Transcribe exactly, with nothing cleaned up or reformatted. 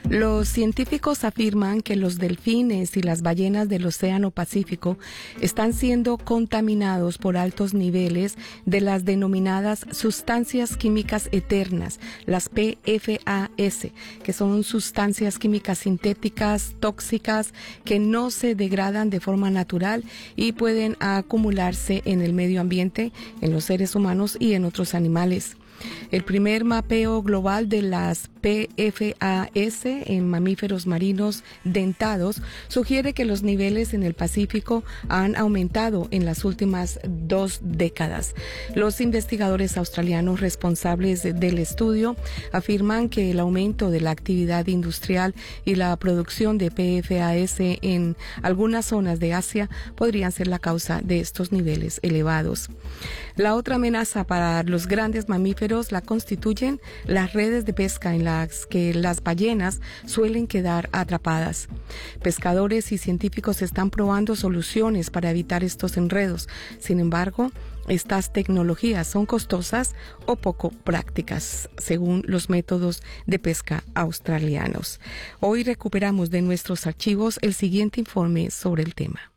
Los científicos afirman que los delfines y las ballenas del Océano Pacífico están siendo contaminados por altos niveles de las denominadas sustancias químicas eternas, las P F A S, que son sustancias químicas sintéticas tóxicas que no se degradan de forma natural y pueden acumularse en el medio ambiente, en los seres humanos y en otros animales. El primer mapeo global de las P F A S en mamíferos marinos dentados sugiere que los niveles en el Pacífico han aumentado en las últimas dos décadas. Los investigadores australianos responsables del estudio afirman que el aumento de la actividad industrial y la producción de P F A S en algunas zonas de Asia podrían ser la causa de estos niveles elevados. La otra amenaza para los grandes mamíferos la constituyen las redes de pesca en las que las ballenas suelen quedar atrapadas. Pescadores y científicos están probando soluciones para evitar estos enredos. Sin embargo, estas tecnologías son costosas o poco prácticas, según los métodos de pesca australianos. Hoy recuperamos de nuestros archivos el siguiente informe sobre el tema.